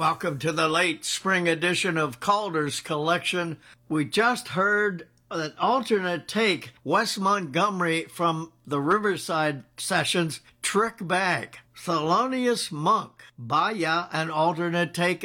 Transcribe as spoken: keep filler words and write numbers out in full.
Welcome to the late spring edition of Calder's Collection. We just heard an alternate take, Wes Montgomery from the Riverside Sessions, Trick Bag. Thelonious Monk, Baya, an alternate take